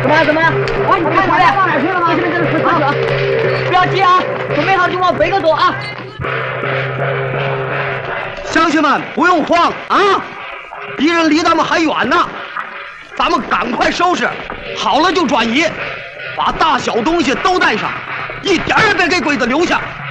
怎么样？啊，你看来到哪儿去了吗？不要急啊，准备好就往北边走啊！ 乡亲们不用慌啊，敌人离咱们还远呢，咱们赶快收拾，好了就转移，把大小东西都带上，一点儿也别给鬼子留下。